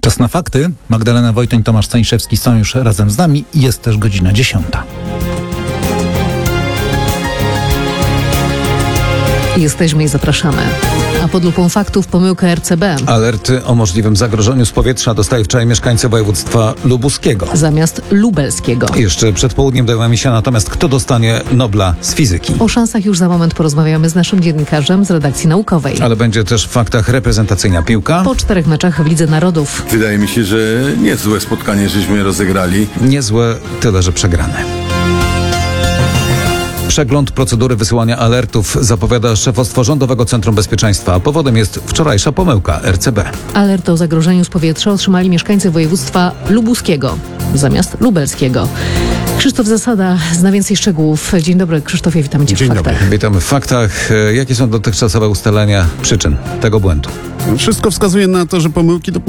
Czas na fakty. Magdalena Wojtoń, Tomasz Staniszewski są już razem z nami i jest też godzina 10. Jesteśmy i zapraszamy. A pod lupą faktów pomyłka RCB. Alerty o możliwym zagrożeniu z powietrza dostaje wczoraj mieszkańcy województwa lubuskiego. Zamiast lubelskiego. Jeszcze przed południem dowiemy się natomiast, kto dostanie Nobla z fizyki. O szansach już za moment porozmawiamy z naszym dziennikarzem z redakcji naukowej. Ale będzie też w faktach reprezentacyjna piłka. Po 4 meczach w Lidze Narodów. Wydaje mi się, że niezłe spotkanie żeśmy rozegrali. Niezłe, tyle że przegrane. Przegląd procedury wysyłania alertów zapowiada szefostwo Rządowego Centrum Bezpieczeństwa, a powodem jest wczorajsza pomyłka RCB. Alert o zagrożeniu z powietrza otrzymali mieszkańcy województwa lubuskiego zamiast lubelskiego. Krzysztof Zasada zna więcej szczegółów. Dzień dobry, Krzysztofie, witamy Cię w faktach. Witamy w faktach. Jakie są dotychczasowe ustalenia przyczyn tego błędu? Wszystko wskazuje na to, że pomyłki